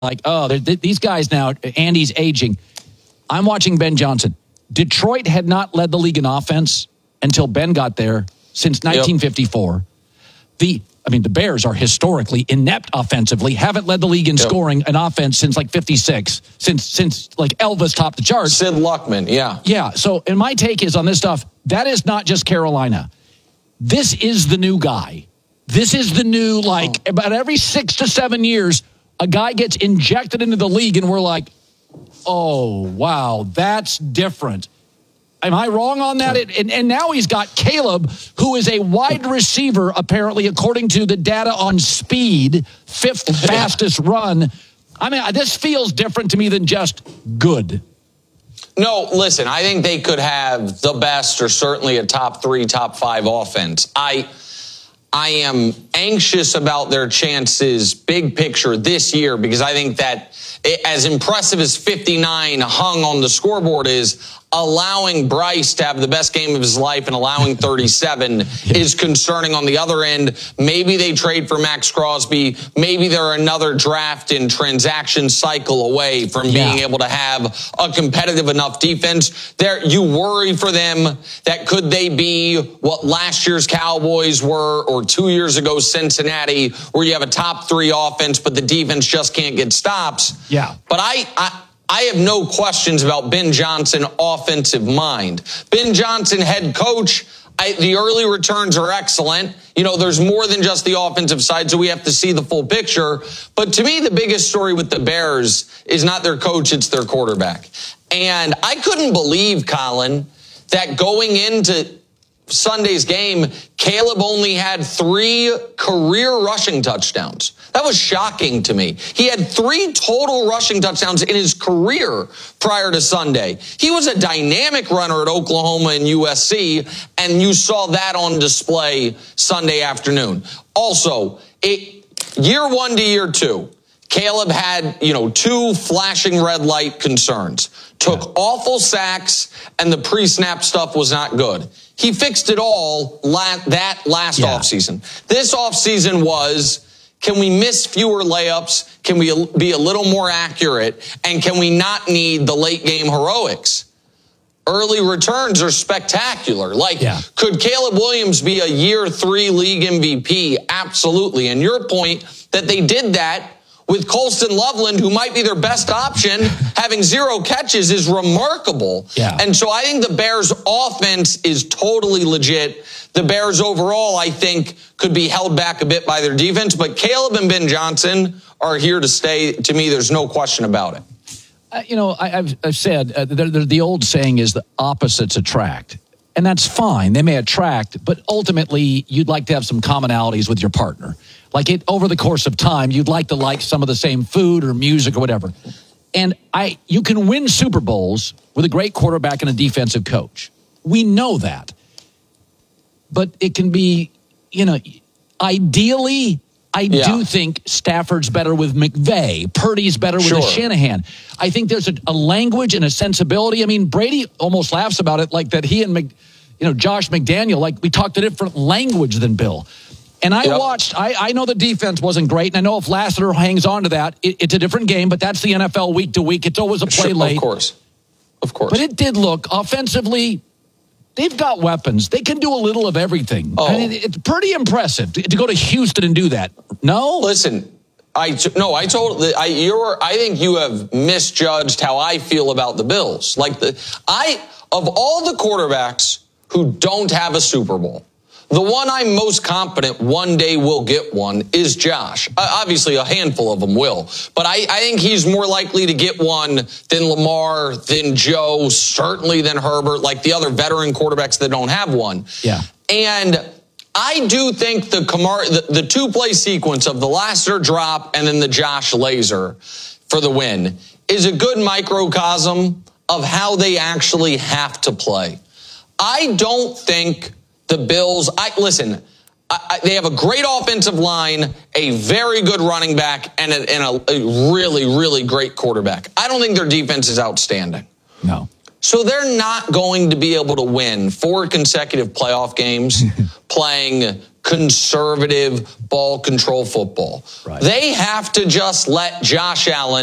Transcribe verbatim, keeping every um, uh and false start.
like, oh, these guys now, Andy's aging. I'm watching Ben Johnson. Detroit had not led the league in offense until Ben got there since nineteen fifty-four. Yep. The I mean, the Bears are historically inept offensively, haven't led the league in yep. scoring an offense since like fifty-six, since since like Elvis topped the charts. Sid Luckman, yeah. Yeah, so and my take is on this stuff, that is not just Carolina. This is the new guy. This is the new, like, oh. about every six to seven years, a guy gets injected into the league and we're like, oh, wow, that's different. Am I wrong on that? And, and now he's got Caleb, who is a wide receiver, apparently, according to the data on speed, fifth fastest run. I mean, this feels different to me than just good. No, listen, I think they could have the best or certainly a top three, top five offense. I I am anxious about their chances, big picture, this year, because I think that as impressive as fifty-nine hung on the scoreboard is, allowing Bryce to have the best game of his life and allowing thirty-seven is concerning on the other end. Maybe they trade for Max Crosby. Maybe they're another draft and transaction cycle away from yeah. being able to have a competitive enough defense. There, you worry for them that could they be what last year's Cowboys were or two years ago Cincinnati, where you have a top three offense, but the defense just can't get stops. Yeah. But I... I I have no questions about Ben Johnson offensive mind. Ben Johnson, head coach, I, the early returns are excellent. You know, there's more than just the offensive side, so we have to see the full picture. But to me, the biggest story with the Bears is not their coach, it's their quarterback. And I couldn't believe, Colin, that going into Sunday's game, Caleb only had three career rushing touchdowns. That was shocking to me. He had three total rushing touchdowns in his career prior to Sunday. He was a dynamic runner at Oklahoma and U S C, and you saw that on display Sunday afternoon. Also, it, year one to year two, Caleb had, you know, two flashing red light concerns. Took awful sacks, and the pre-snap stuff was not good. He fixed it all la- that last yeah. offseason. This offseason was, can we miss fewer layups? Can we be a little more accurate? And can we not need the late game heroics? Early returns are spectacular. Like, yeah. could Caleb Williams be a year three league M V P? Absolutely. And your point that they did that with Colston Loveland, who might be their best option, having zero catches is remarkable. Yeah. And so I think the Bears' offense is totally legit. The Bears overall, I think, could be held back a bit by their defense. But Caleb and Ben Johnson are here to stay. To me, there's no question about it. Uh, you know, I, I've, I've said uh, the, the, the old saying is the opposites attract. And that's fine. They may attract, but ultimately, you'd like to have some commonalities with your partner. Like it over the course of time, you'd like to like some of the same food or music or whatever. And I, you can win Super Bowls with a great quarterback and a defensive coach. We know that. But it can be, you know, ideally, I yeah. do think Stafford's better with McVay. Purdy's better with sure. Shanahan. I think there's a, a language and a sensibility. I mean, Brady almost laughs about it like that he and, Mc, you know, Josh McDaniel, like we talked a different language than Bill. And I yep. watched, I, I know the defense wasn't great, and I know if Lassiter hangs on to that, it, it's a different game, but that's the N F L week to week. It's always a play sure, late. Of course. Of course. But it did look, offensively, they've got weapons. They can do a little of everything. Oh. I mean, it's pretty impressive to, to go to Houston and do that. No? Listen, I, no, I told, I, you're, I think you have misjudged how I feel about the Bills. Like, the, I, of all the quarterbacks who don't have a Super Bowl, the one I'm most confident one day will get one is Josh. Uh, obviously, a handful of them will. But I, I think he's more likely to get one than Lamar, than Joe, certainly than Herbert, like the other veteran quarterbacks that don't have one. Yeah. And I do think the Kamar, the, the two-play sequence of the Lassiter drop and then the Josh laser for the win is a good microcosm of how they actually have to play. I don't think the Bills, I listen, I, I, they have a great offensive line, a very good running back, and, a, and a, a really, really great quarterback. I don't think their defense is outstanding. No. So they're not going to be able to win four consecutive playoff games playing conservative ball control football. Right. They have to just let Josh Allen